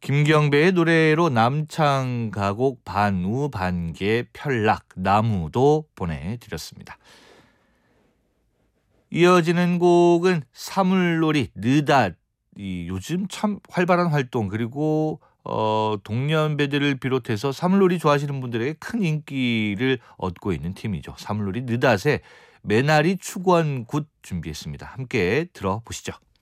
김경배의 노래로 남창 가곡 반우 반개 편락 나무도 보내드렸습니다. 이어지는 곡은 사물놀이 느닷. 요즘 참 활발한 활동 그리고 동년배들을 비롯해서 사물놀이 좋아하시는 분들에게 큰 인기를 얻고 있는 팀이죠. 사물놀이 느닷의 메나리 축원굿 준비했습니다. 함께 들어보시죠.